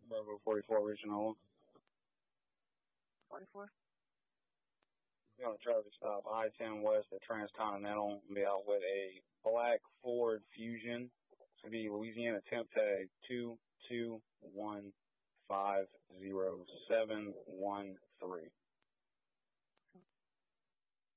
Bravo 44 original. 44. You're going to traffic stop I-10 west at Transcontinental and be out with a black Ford Fusion. It's going to be Louisiana temp tag 221507113.